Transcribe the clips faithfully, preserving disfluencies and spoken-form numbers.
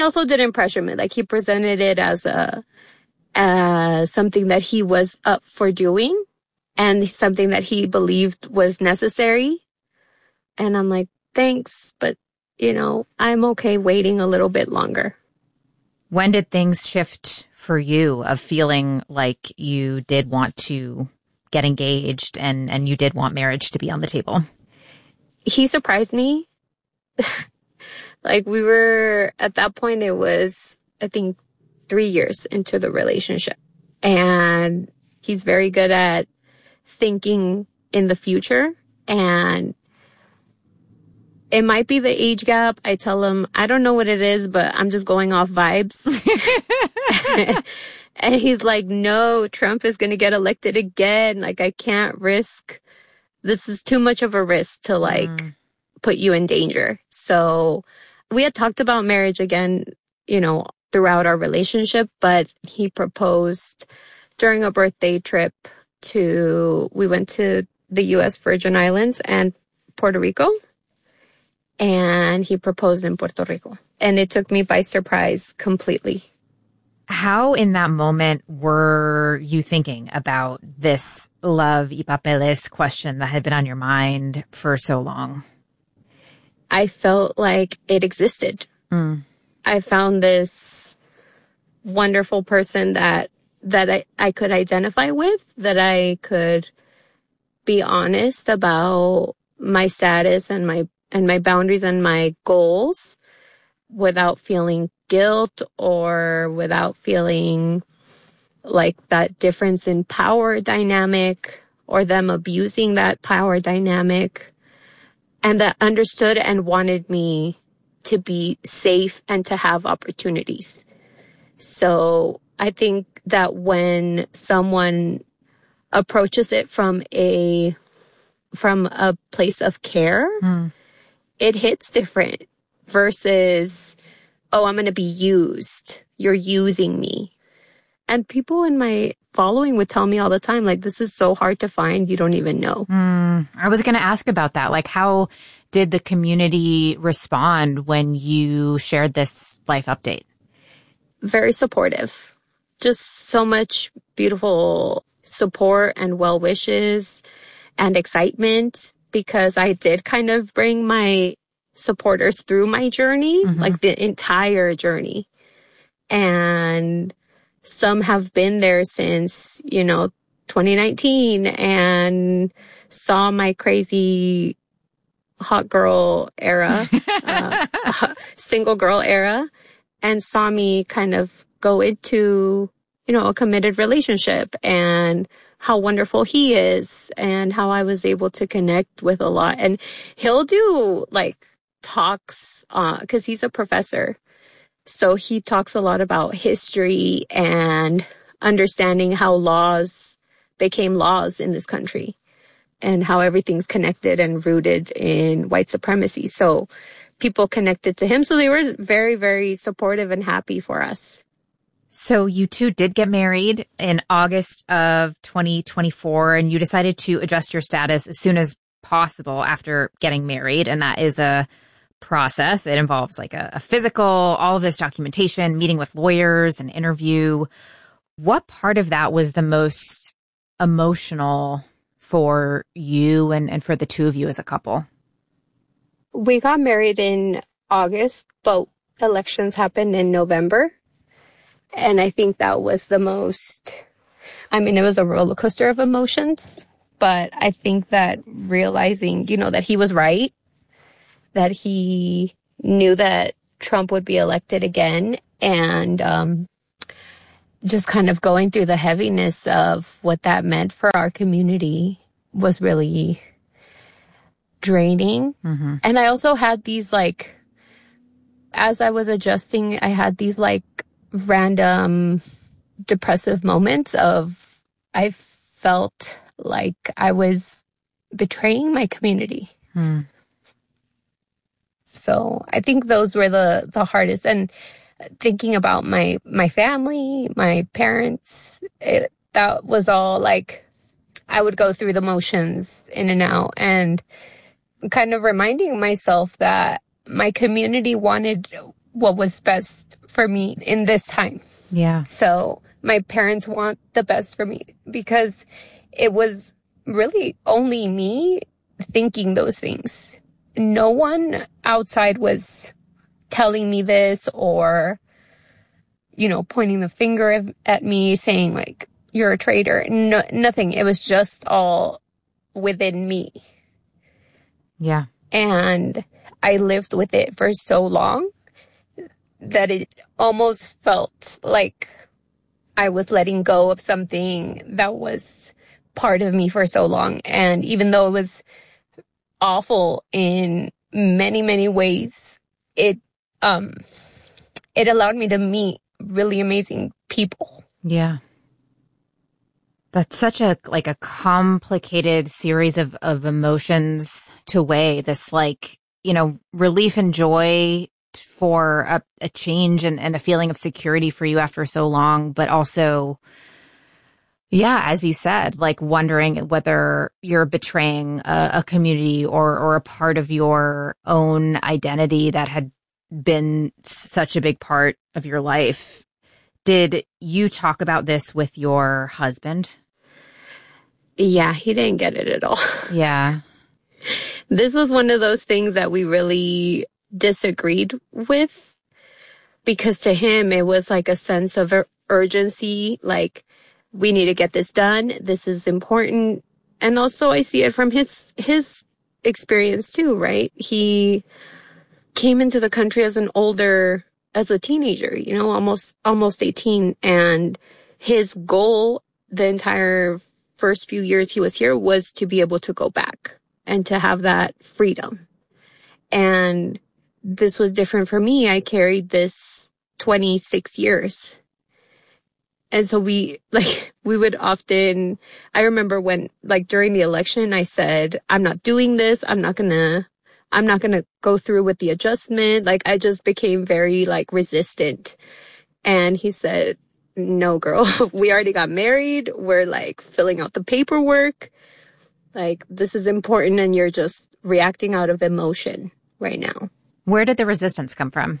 He also didn't pressure me. Like, he presented it as a, as something that he was up for doing and something that he believed was necessary. And I'm like, thanks, but, you know, I'm okay waiting a little bit longer. When did things shift for you of feeling like you did want to get engaged and, and you did want marriage to be on the table? He surprised me. Like, we were, at that point, it was, I think, three years into the relationship. And he's very good at thinking in the future. And it might be the age gap. I tell him, I don't know what it is, but I'm just going off vibes. And he's like, no, Trump is going to get elected again. Like, I can't risk. This is too much of a risk to, like, mm. put you in danger. So we had talked about marriage again, you know, throughout our relationship, but he proposed during a birthday trip to, we went to the U S Virgin Islands and Puerto Rico. And he proposed in Puerto Rico. And it took me by surprise completely. How in that moment were you thinking about this love y papeles question that had been on your mind for so long? I felt like it existed. Mm. I found this wonderful person that that I, I could identify with, that I could be honest about my status and my and my boundaries and my goals without feeling guilt or without feeling like that difference in power dynamic or them abusing that power dynamic, and that understood and wanted me to be safe and to have opportunities. So I think that when someone approaches it from a from a place of care, mm. it hits different versus, oh, I'm going to be used. You're using me. And people in my following would tell me all the time, like, this is so hard to find. You don't even know. Mm, I was going to ask about that. Like, how did the community respond when you shared this life update? Very supportive. Just so much beautiful support and well wishes and excitement, because I did kind of bring my supporters through my journey, mm-hmm. like the entire journey. And some have been there since, you know, twenty nineteen and saw my crazy hot girl era, uh, single girl era, and saw me kind of go into, you know, a committed relationship and how wonderful he is and how I was able to connect with a lot. And he'll do like talks, uh, cause he's a professor. So he talks a lot about history and understanding how laws became laws in this country and how everything's connected and rooted in white supremacy. So people connected to him. So they were very, very supportive and happy for us. So you two did get married in August of twenty twenty-four, and you decided to adjust your status as soon as possible after getting married. And that is a process. It involves like a, a physical, all of this documentation, meeting with lawyers, an interview. What part of that was the most emotional for you and, and for the two of you as a couple? We got married in August, but elections happened in November. And I think that was the most, I mean, it was a roller coaster of emotions, but I think that realizing, you know, that he was right, that he knew that Trump would be elected again, and um, just kind of going through the heaviness of what that meant for our community was really draining. Mm-hmm. And I also had these, like, as I was adjusting, I had these, like, random depressive moments of, I felt like I was betraying my community. Mm. So I think those were the, the hardest. And thinking about my, my family, my parents, it, that was all like, I would go through the motions in and out, and kind of reminding myself that my community wanted what was best for me in this time. Yeah. So my parents want the best for me because it was really only me thinking those things. No one outside was telling me this or, you know, pointing the finger at me saying like, you're a traitor. No, nothing. It was just all within me. Yeah. And I lived with it for so long that it almost felt like I was letting go of something that was part of me for so long. And even though it was awful in many, many ways, it, um, it allowed me to meet really amazing people. Yeah. That's such a, like a complicated series of, of emotions to weigh. This like, you know, relief and joy for a, a change and, and a feeling of security for you after so long, but also, yeah, as you said, like wondering whether you're betraying a, a community or, or a part of your own identity that had been such a big part of your life. Did you talk about this with your husband? Yeah, he didn't get it at all. Yeah. This was one of those things that we really disagreed with because to him, it was like a sense of urgency, like we need to get this done. This is important. And also I see it from his, his experience too, right? He came into the country as an older, as a teenager, you know, almost, almost eighteen. And his goal the entire first few years he was here was to be able to go back and to have that freedom. And this was different for me. I carried this twenty-six years. And so we, like, we would often, I remember when, like, during the election, I said, I'm not doing this. I'm not gonna, I'm not gonna go through with the adjustment. Like, I just became very, like, resistant. And he said, no, girl, we already got married. We're, like, filling out the paperwork. Like, this is important and you're just reacting out of emotion right now. Where did the resistance come from?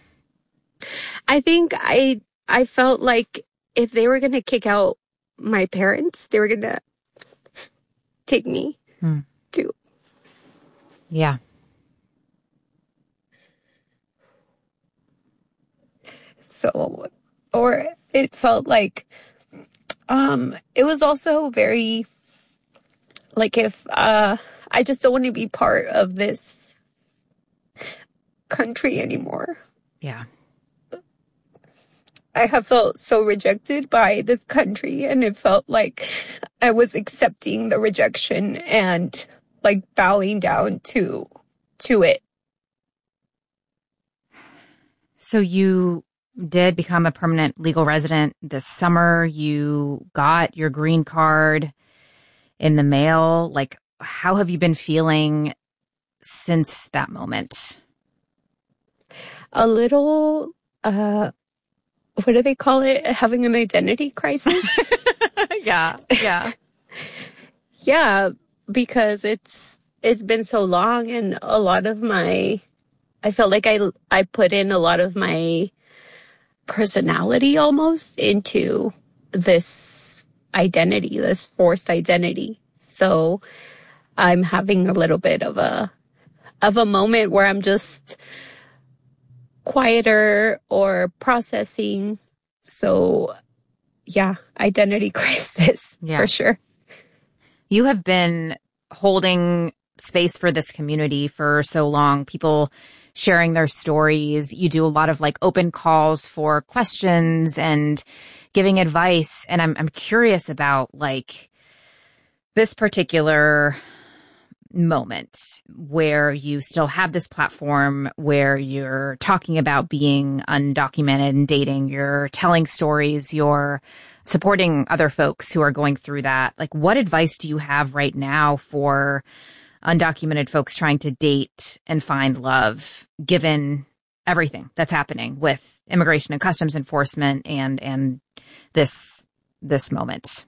I think I, I felt like if they were going to kick out my parents, they were going to take me hmm. too. Yeah. So, or it felt like, um, it was also very, like if, uh, I just don't want to be part of this country anymore. Yeah. I have felt so rejected by this country, and it felt like I was accepting the rejection and like bowing down to to it. So you did become a permanent legal resident this summer. You got your green card in the mail. Like, how have you been feeling since that moment? A little, uh, what do they call it? Having an identity crisis? Yeah, yeah. Yeah, because it's it's been so long, and a lot of my, I felt like I, I put in a lot of my personality almost into this identity, this forced identity. So I'm having a little bit of a, of a moment where I'm just quieter or processing. So yeah, identity crisis yeah. for sure. You have been holding space for this community for so long, people sharing their stories. You do a lot of like open calls for questions and giving advice. And I'm I'm curious about like this particular moment where you still have this platform where you're talking about being undocumented and dating, you're telling stories, you're supporting other folks who are going through that. Like, what advice do you have right now for undocumented folks trying to date and find love, given everything that's happening with immigration and customs enforcement and and this this moment?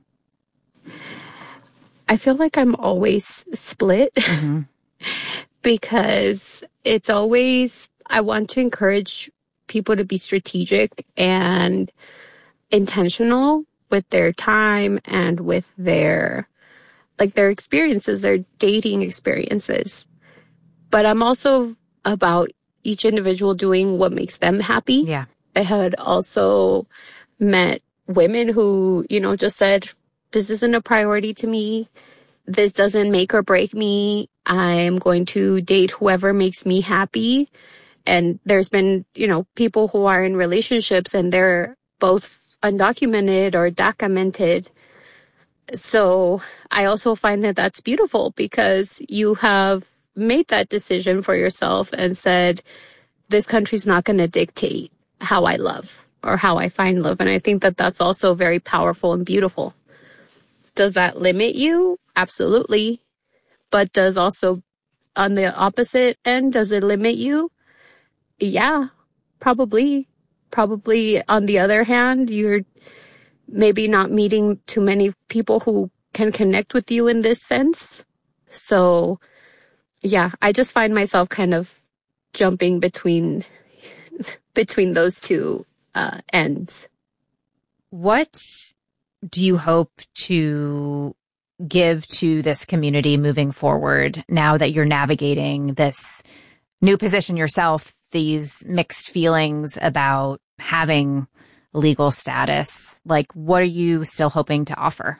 I feel like I'm always split mm-hmm. because it's always, I want to encourage people to be strategic and intentional with their time and with their, like their experiences, their dating experiences. But I'm also about each individual doing what makes them happy. Yeah. I had also met women who, you know, just said, this isn't a priority to me. This doesn't make or break me. I'm going to date whoever makes me happy. And there's been, you know, people who are in relationships and they're both undocumented or documented. So I also find that that's beautiful because you have made that decision for yourself and said, this country's not going to dictate how I love or how I find love. And I think that that's also very powerful and beautiful. Does that limit you? Absolutely. But does also, on the opposite end, does it limit you? Yeah, probably. Probably on the other hand, you're maybe not meeting too many people who can connect with you in this sense. So, yeah, I just find myself kind of jumping between between those two uh, ends. What do you hope to give to this community moving forward now that you're navigating this new position yourself, these mixed feelings about having legal status? Like, what are you still hoping to offer?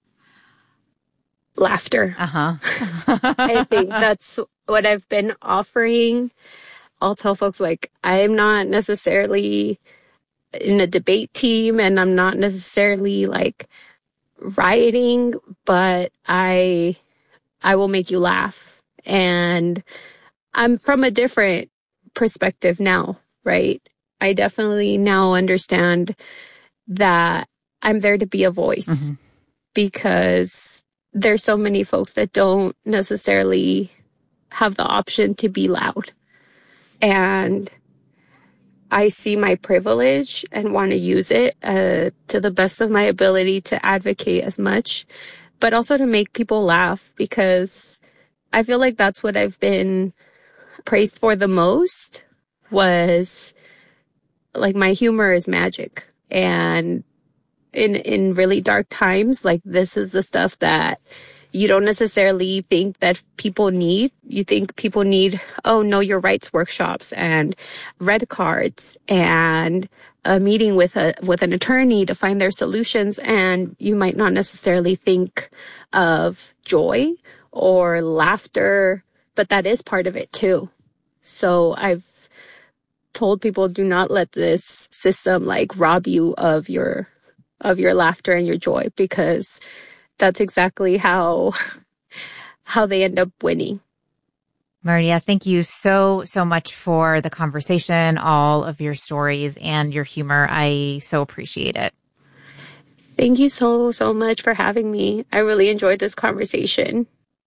Laughter. Uh-huh. I think that's what I've been offering. I'll tell folks, like, I'm not necessarily in a debate team and I'm not necessarily like rioting, but I, I will make you laugh. And I'm from a different perspective now, right? I definitely now understand that I'm there to be a voice mm-hmm. because there's so many folks that don't necessarily have the option to be loud. And I see my privilege and want to use it uh, to the best of my ability to advocate as much, but also to make people laugh because I feel like that's what I've been praised for the most was like my humor is magic. And in, in really dark times, like this is the stuff that you don't necessarily think that people need. You think people need, oh, know your rights workshops and red cards and a meeting with a, with an attorney to find their solutions. And you might not necessarily think of joy or laughter, but that is part of it too. So I've told people, do not let this system like rob you of your, of your laughter and your joy, because that's exactly how, how they end up winning. Maria, thank you so, so much for the conversation, all of your stories and your humor. I so appreciate it. Thank you so, so much for having me. I really enjoyed this conversation.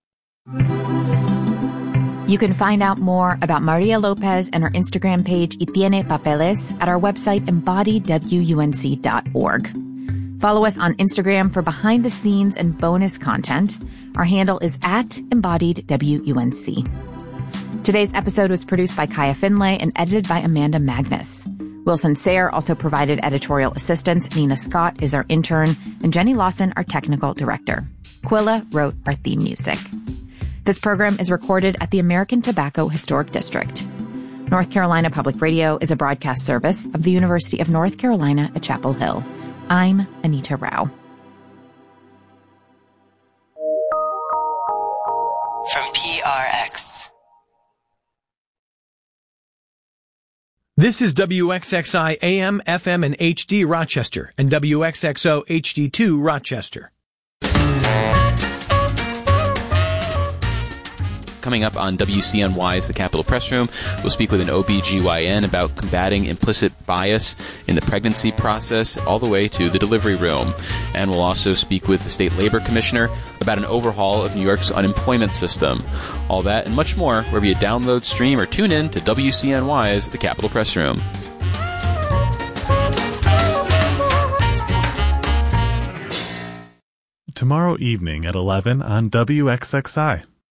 You can find out more about Maria Lopez and her Instagram page, Y Tiene Papeles, at our website, embodied w u n c dot org. Follow us on Instagram for behind the scenes and bonus content. Our handle is at embodied W U N C. Today's episode was produced by Kaya Finlay and edited by Amanda Magnus. Wilson Sayre also provided editorial assistance. Nina Scott is our intern, and Jenny Lawson, our technical director. Quilla wrote our theme music. This program is recorded at the American Tobacco Historic District. North Carolina Public Radio is a broadcast service of the University of North Carolina at Chapel Hill. I'm Anita Rao. From P R X. This is W X X I A M, F M, and H D Rochester, and W X X O H D two Rochester. Coming up on W C N Y's The Capitol Press Room, we'll speak with an O B G Y N about combating implicit bias in the pregnancy process all the way to the delivery room. And we'll also speak with the State Labor Commissioner about an overhaul of New York's unemployment system. All that and much more wherever you download, stream, or tune in to W C N Y's The Capitol Press Room. Tomorrow evening at eleven on W X X I.